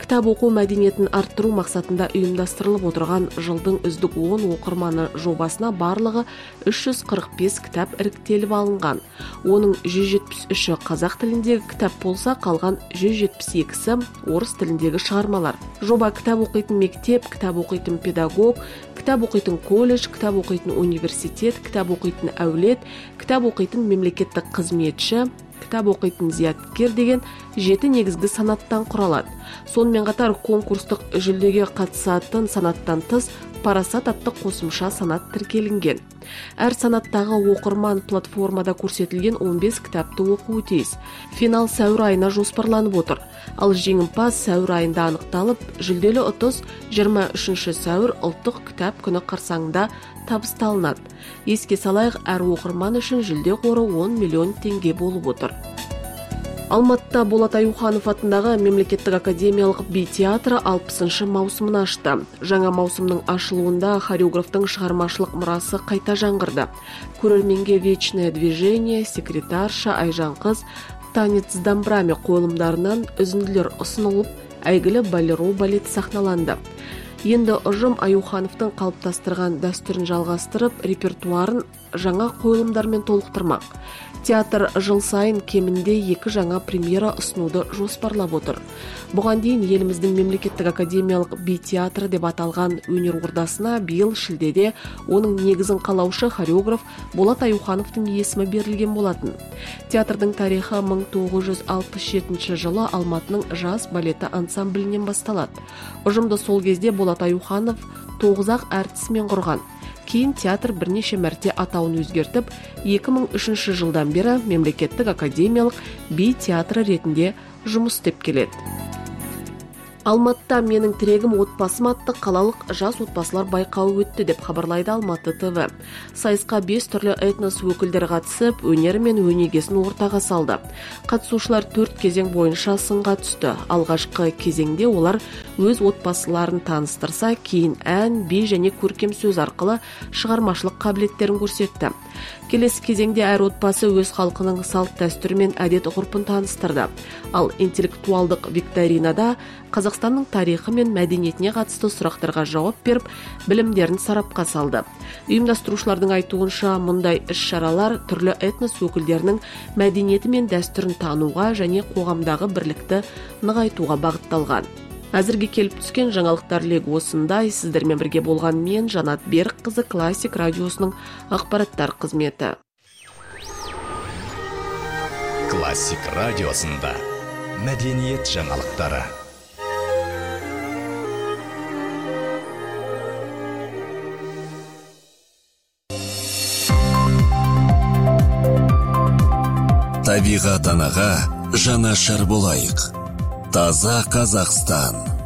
кітап оқу мәдениетін арттыру мақсатында ұйымдастырылып отырған жылдың үздік 10 оқырманы жобасына барлығы 345 кітап іріктеліп алынған. Оның 173-і қазақ тіліндегі кітап болса, қалған 172-сі орыс тіліндегі шығармалар. Жоба кітап оқитын мектеп, кітап оқитын педагог, кітап оқитын колледж, кітап оқитын университет, кітап оқитын әулет, кітап оқитын мемлекеттік қызметші, кітап оқитын зияткер деген 7 негізгі санаттан құралады. Сонымен қатар конкурстық жүлдеге қатысатын санаттан тыс парасат атты қосымша санат тіркелінген. Әр санаттағы оқырман платформада көрсетілген 15 кітапты оқуы тиіс. Финал сәуір айына жоспарланып отыр. Ал жеңімпаз сәуір айында анықталып, жүлделі ұтыс 23 сәуір ұлттық кітап күні қарсаңында табысталынады. Еске салайық, әр оқырман үшін жүлде қоры 10 миллион теңге болып отыр. Алматыда Болат Аюханов атындағы мемлекеттік академиялық би театры 60-шы маусымын ашты. Жаңа маусымның ашылуында хореографтың шығармашылық мұрасы қайта жаңғырды. Көрерменге «Вечное движение», «Секретарша», «Айжан қыз», «Танец с домбрами» қойылымдарынан үзінділер ұсынылып, әйгілі «Болеро» балет сахналанды. Енді ұжым Аюхановтың қалыптастырған дәстүрін жалғастырып, репертуарын жаңа қойылымдармен толықтырмақ. Театр жыл сайын кемінде 2 жаңа премьера ұсынуды жоспарлап отыр. Бұған дейін еліміздің мемлекеттік академиялық би театры деп аталған өнер ордасына биыл шілдеде оның негізін қалаушы хореограф Болат Аюхановтың есімі берілген болатын. Театрдың тарихы 1967 жылы Алматының жас балеті ансамблінен басталады. Ұжымды сол кезде Болат Аюханов 9 әртісімен құрған. Кейін театр бірнеше мәрте атауын өзгертіп, 2003 жылдан бері мемлекеттік академиялық би театры ретінде жұмыс істеп келеді. Алматыда менің тірегім отбасым атты қалалық жас отбасылар байқауы өтті деп хабарлайды Алматы ТВ. Сайысқа 5 түрлі этнос өкілдері қатысып, өнері мен өнегесін ортаға салды. Қатысушылар 4 кезең бойынша сынға түсті. Алғашқы кезеңде олар өз отбасыларын таныстырса, кейін ән, би және көркем сөз арқылы шығармашылық қабілеттерін көрсетті. Келесі кезеңде әр отбасы өз халқының салт дәстүрі мен әдет ғұрпын таныстырды. Ал интеллектуалдық викторинада Қазақстанның тарихы мен мәдениетіне қатысты сұрақтарға жауап беріп, білімдерін сарапқа салды. Ұйымдастырушылардың айтуынша, мұндай іс-шаралар түрлі этнос өкілдерінің мәдениеті мен дәстүрін тануға және қоғамдағы бірлікті нығайтуға бағытталған. Әзірге келіп түскен жаңалықтар легі осындай. Сіздермен бірге болған мен, Жанат Берікқызы, Классик радиосының ақпараттар қызметі. Классик радиосында мәдениет жаңалықтары. Табиғат анаға жанашыр болайық. Таза Қазақстан.